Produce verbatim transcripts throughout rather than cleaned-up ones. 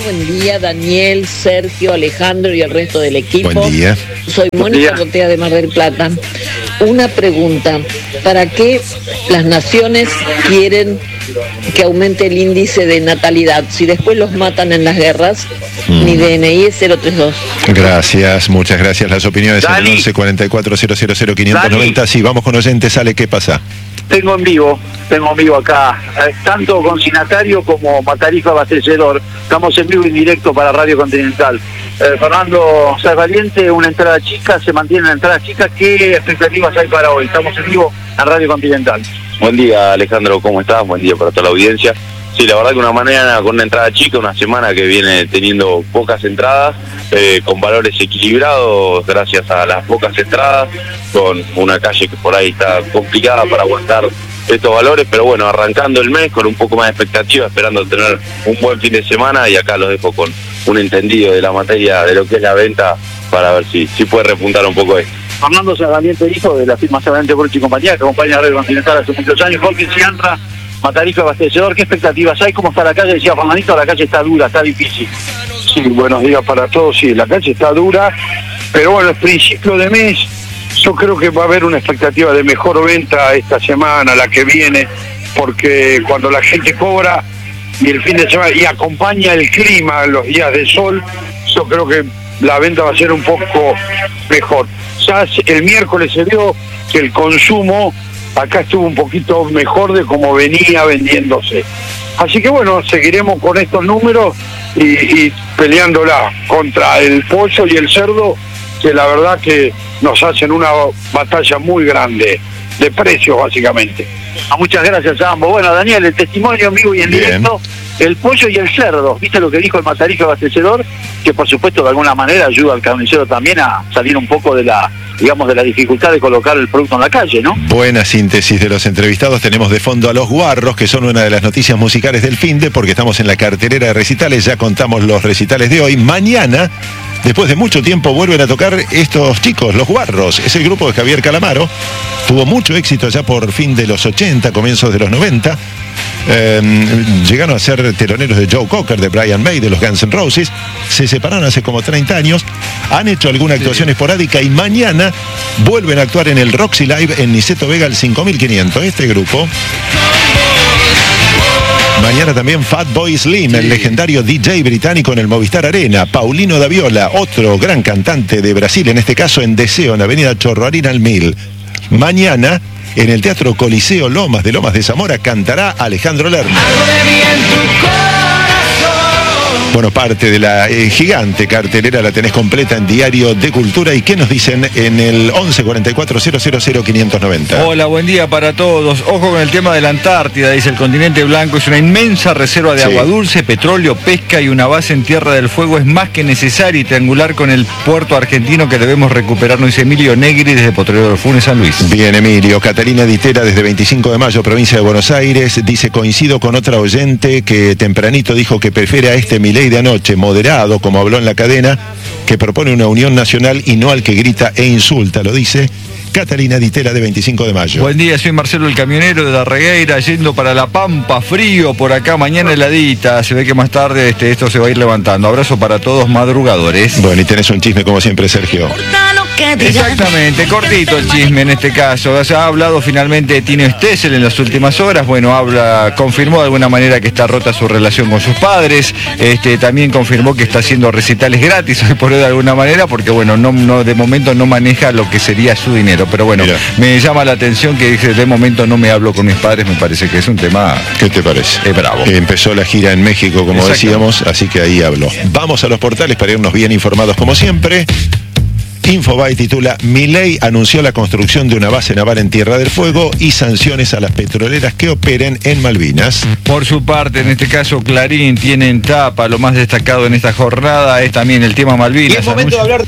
Buen día, Daniel, Sergio, Alejandro y el resto del equipo. Buen día. Soy Mónica Rotea de Mar del Plata. Una pregunta, ¿para qué las naciones quieren que aumente el índice de natalidad si después los matan en las guerras? Mm. Mi D N I es cero tres dos. Gracias, muchas gracias. Las opiniones en el once cuarenta y cuatro cero cero cero quinientos noventa. Sí, vamos con oyentes. Sale, ¿qué pasa? Tengo en vivo, tengo en vivo acá, eh, tanto consignatario como Matarife abastecedor. Estamos en vivo y en directo para Radio Continental. Eh, Fernando Sáenz Valiente, una entrada chica, se mantiene la entrada chica. ¿Qué expectativas hay para hoy? Estamos en vivo en Radio Continental. Buen día, Alejandro, ¿cómo estás? Buen día para toda la audiencia. Sí, la verdad que una mañana con una entrada chica, una semana que viene teniendo pocas entradas, eh, con valores equilibrados gracias a las pocas entradas, con una calle que por ahí está complicada para aguantar estos valores, pero bueno, arrancando el mes con un poco más de expectativa, esperando tener un buen fin de semana, y acá los dejo con un entendido de la materia de lo que es la venta para ver si, si puede repuntar un poco esto. Fernando Sáenz Valiente, hijo de la firma Sáenz Valiente Burch y compañía, que acompaña a Radio Continental hace muchos años. Jorge Ciantra, Matarife abastecedor, ¿qué expectativas hay? ¿Cómo está la calle? Decía Fernandito, la calle está dura, está difícil. Sí, buenos días para todos. Sí, la calle está dura, pero bueno, es principio de mes. Yo creo que va a haber una expectativa de mejor venta esta semana, la que viene, porque cuando la gente cobra y el fin de semana y acompaña el clima, los días de sol, yo creo que la venta va a ser un poco mejor. Ya el miércoles se vio que el consumo acá estuvo un poquito mejor de como venía vendiéndose. Así que bueno, seguiremos con estos números y, y peleándola contra el pollo y el cerdo, que la verdad que nos hacen una batalla muy grande de precios, básicamente. Ah, muchas gracias a ambos. Bueno, Daniel, el testimonio en vivo y en Bien. directo, el pollo y el cerdo. ¿Viste lo que dijo el Matarife abastecedor? Que por supuesto de alguna manera ayuda al carnicero también a salir un poco de la, digamos, de la dificultad de colocar el producto en la calle, ¿no? Buena síntesis de los entrevistados. Tenemos de fondo a Los Guarros, que son una de las noticias musicales del finde, porque estamos en la cartelera de recitales. Ya contamos los recitales de hoy. Mañana, después de mucho tiempo, vuelven a tocar estos chicos, Los Guarros. Es el grupo de Javier Calamaro. Tuvo mucho éxito ya por fin de los ochenta, comienzos de los noventa. Eh, llegaron a ser teloneros de Joe Cocker, de Brian May, de los Guns N' Roses. Se separaron hace como treinta años. Han hecho alguna actuación sí. esporádica y mañana vuelven a actuar en el Roxy Live en Niceto Vega al cinco mil quinientos. Este grupo. Mañana también Fatboy Slim, sí. el legendario D J británico en el Movistar Arena. Paulino da Viola, otro gran cantante de Brasil, en este caso en Deseo, en Avenida Chorroarina al Mil. Mañana, en el Teatro Coliseo Lomas de Lomas de Zamora, cantará Alejandro Lerner. Bueno, parte de la eh, gigante cartelera la tenés completa en Diario de Cultura. ¿Y qué nos dicen en el once cuarenta y cuatro cero cero cero quinientos noventa? Hola, buen día para todos. Ojo con el tema de la Antártida, dice el continente blanco. Es una inmensa reserva de sí. agua dulce, petróleo, pesca y una base en Tierra del Fuego es más que necesaria y triangular con el puerto argentino que debemos recuperar, nos dice Emilio Negri desde Potrero del Funes, San Luis. Bien, Emilio. Catalina Ditera desde veinticinco de mayo, provincia de Buenos Aires, dice: coincido con otra oyente que tempranito dijo que prefiere a este Milei de anoche, moderado, como habló en la cadena, que propone una unión nacional y no al que grita e insulta, lo dice Catalina Ditera de veinticinco de mayo. Buen día, soy Marcelo el camionero de Darregueira, yendo para La Pampa, frío por acá, mañana heladita, se ve que más tarde este, esto se va a ir levantando. Abrazo para todos madrugadores. Bueno, y tenés un chisme como siempre, Sergio. Exactamente, cortito el chisme en este caso. O sea, ha hablado finalmente de Tino Stessel en las últimas horas. Bueno, habla, confirmó de alguna manera que está rota su relación con sus padres. Este, también confirmó que está haciendo recitales gratis, por de alguna manera, porque bueno, no, no de momento no maneja lo que sería su dinero. Pero bueno, Mira. me llama la atención que dice: de momento no me hablo con mis padres. Me parece que es un tema. ¿Qué te parece? Es bravo. Empezó la gira en México, como decíamos, así que ahí habló. Vamos a los portales para irnos bien informados como siempre. Infobae titula: Milei anunció la construcción de una base naval en Tierra del Fuego y sanciones a las petroleras que operen en Malvinas. Por su parte, en este caso, Clarín tiene en tapa lo más destacado en esta jornada es también el tema Malvinas. Y es momento de hablar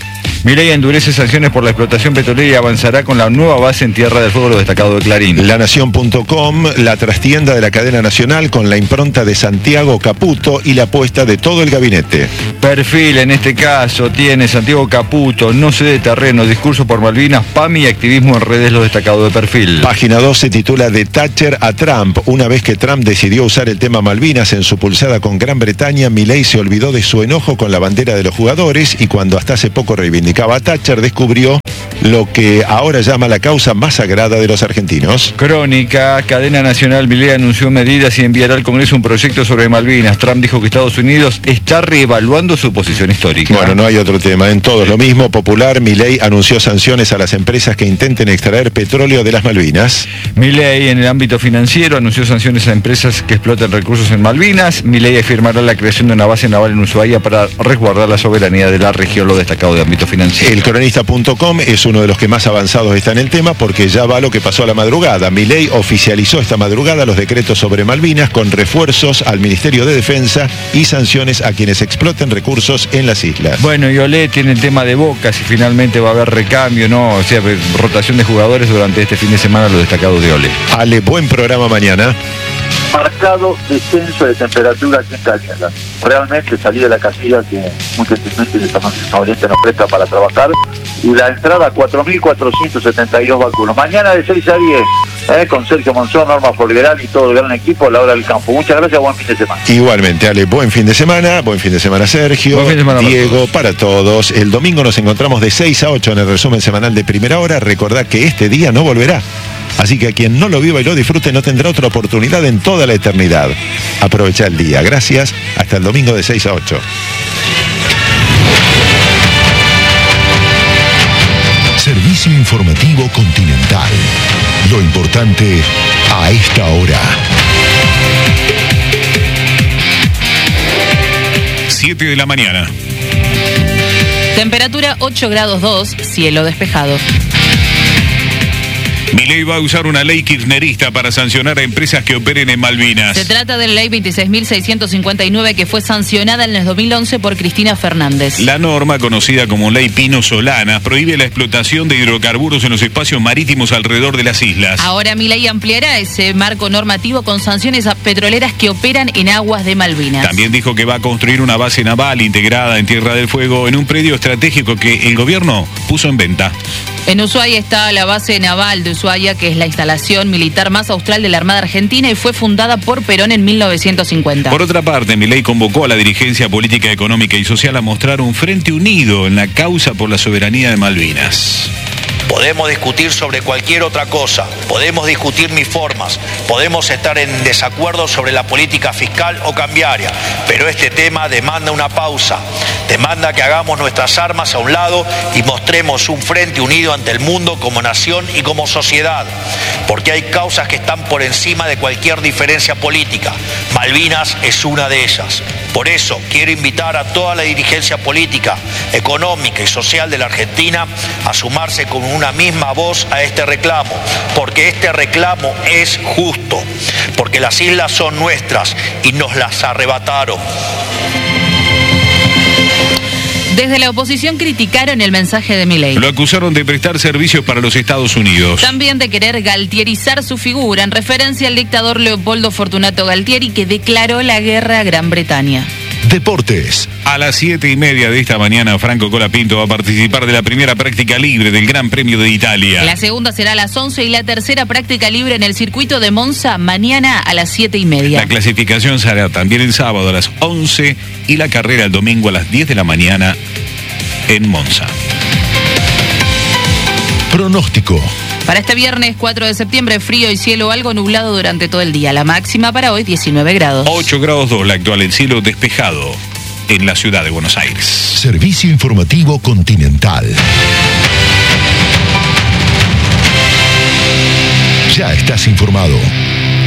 Milei endurece sanciones por la explotación petrolera y avanzará con la nueva base en Tierra del Fuego, lo destacado de Clarín. La Nación punto com, la trastienda de la cadena nacional con la impronta de Santiago Caputo y la apuesta de todo el gabinete. Perfil, en este caso, tiene Santiago Caputo, no cede terreno, discurso por Malvinas, P A M y activismo en redes, lo destacado de Perfil. Página dos se titula De Thatcher a Trump. Una vez que Trump decidió usar el tema Malvinas en su pulsada con Gran Bretaña, Milei se olvidó de su enojo con la bandera de los jugadores y cuando hasta hace poco reivindicaba a Thatcher, descubrió lo que ahora llama la causa más sagrada de los argentinos. Crónica, cadena nacional, Milei anunció medidas y enviará al Congreso un proyecto sobre Malvinas. Trump dijo que Estados Unidos está reevaluando su posición histórica. Bueno, no hay otro tema, en todos lo mismo. Popular, Milei anunció sanciones a las empresas que intenten extraer petróleo de las Malvinas. Milei, en el ámbito financiero, anunció sanciones a empresas que exploten recursos en Malvinas. Milei afirmará la creación de una base naval en Ushuaia para resguardar la soberanía de la región, lo destacado de ámbito financiero. El cronista punto com es uno de los que más avanzados está en el tema porque ya va lo que pasó a la madrugada. Milei oficializó esta madrugada los decretos sobre Malvinas con refuerzos al Ministerio de Defensa y sanciones a quienes exploten recursos en las islas. Bueno, y Olé tiene el tema de Boca, si finalmente va a haber recambio, ¿no? O sea, rotación de jugadores durante este fin de semana, lo destacado de Olé. Ale, buen programa mañana. Marcado descenso de temperatura aquí en Cañada. Realmente salí de la casilla que mucha gente de San Oriente nos presta para trabajar y la entrada cuatro mil cuatrocientos setenta y dos vacunos. Mañana de seis a diez, eh, con Sergio Monzón, Norma Folgueral y todo el gran equipo a la hora del campo. Muchas gracias, buen fin de semana. Igualmente, Ale, buen fin de semana, buen fin de semana Sergio, fin de semana Diego, para todos. El domingo nos encontramos de seis a ocho en el resumen semanal de Primera Hora. Recordad que este día no volverá. Así que a quien no lo viva y lo disfrute no tendrá otra oportunidad en toda la eternidad. Aprovecha el día. Gracias. Hasta el domingo de seis a ocho. Servicio informativo Continental. Lo importante a esta hora. siete de la mañana. Temperatura ocho grados dos, cielo despejado. Milei va a usar una ley kirchnerista para sancionar a empresas que operen en Malvinas. Se trata de la ley veintiséis mil seiscientos cincuenta y nueve que fue sancionada en el dos mil once por Cristina Fernández. La norma, conocida como Ley Pino Solanas, prohíbe la explotación de hidrocarburos en los espacios marítimos alrededor de las islas. Ahora Milei ampliará ese marco normativo con sanciones a petroleras que operan en aguas de Malvinas. También dijo que va a construir una base naval integrada en Tierra del Fuego en un predio estratégico que el gobierno puso en venta. En Ushuaia está la base naval de Ushuaia, que es la instalación militar más austral de la Armada Argentina y fue fundada por Perón en mil novecientos cincuenta. Por otra parte, Milei convocó a la dirigencia política, económica y social a mostrar un frente unido en la causa por la soberanía de Malvinas. Podemos discutir sobre cualquier otra cosa, podemos discutir mis formas, podemos estar en desacuerdo sobre la política fiscal o cambiaria, pero este tema demanda una pausa, demanda que hagamos nuestras armas a un lado y mostremos un frente unido ante el mundo como nación y como sociedad, porque hay causas que están por encima de cualquier diferencia política. Malvinas es una de ellas. Por eso quiero invitar a toda la dirigencia política, económica y social de la Argentina a sumarse con una misma voz a este reclamo, porque este reclamo es justo, porque las islas son nuestras y nos las arrebataron. Desde la oposición criticaron el mensaje de Milei. Lo acusaron de prestar servicios para los Estados Unidos. También de querer galtierizar su figura en referencia al dictador Leopoldo Fortunato Galtieri, que declaró la guerra a Gran Bretaña. Deportes. A las siete y media de esta mañana, Franco Colapinto va a participar de la primera práctica libre del Gran Premio de Italia. La segunda será a las once y la tercera práctica libre en el circuito de Monza mañana a las siete y media. La clasificación será también el sábado a las once y la carrera el domingo a las diez de la mañana en Monza. Pronóstico. Para este viernes cuatro de septiembre, frío y cielo algo nublado durante todo el día. La máxima para hoy, diecinueve grados. ocho grados dos, la actual, el cielo despejado en la ciudad de Buenos Aires. Servicio informativo Continental. Ya estás informado.